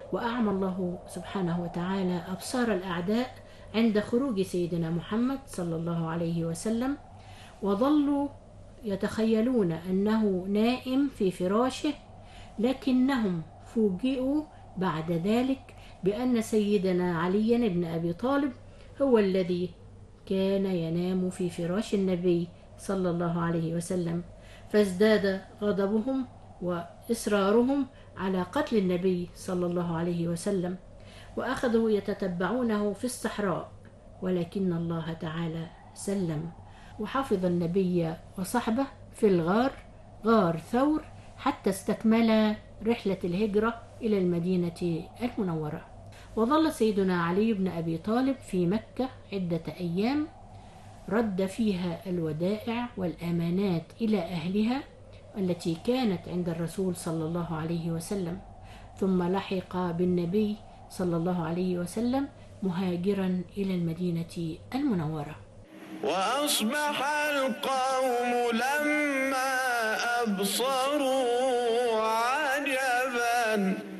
وأعمى الله سبحانه وتعالى أبصار الأعداء عند خروج سيدنا محمد صلى الله عليه وسلم، وظلوا يتخيلون أنه نائم في فراشه، لكنهم فوجئوا بعد ذلك بأن سيدنا علي بن أبي طالب هو الذي كان ينام في فراش النبي صلى الله عليه وسلم، فازداد غضبهم وإصرارهم على قتل النبي صلى الله عليه وسلم، وأخذوا يتتبعونه في الصحراء، ولكن الله تعالى سلم وحفظ النبي وصحبه في الغار، غار ثور، حتى استكمل رحلة الهجرة إلى المدينة المنورة. وظل سيدنا علي بن أبي طالب في مكة عدة أيام، رد فيها الودائع والأمانات إلى أهلها التي كانت عند الرسول صلى الله عليه وسلم، ثم لحق بالنبي صلى الله عليه وسلم مهاجرا إلى المدينة المنورة. وأصبح القوم لما أبصروا عجبا